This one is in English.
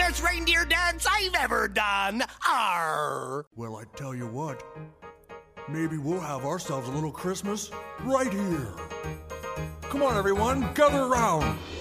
best reindeer dance I've ever done. Arr! Well, I tell you what, maybe we'll have ourselves a little Christmas right here. Come on, everyone, gather around.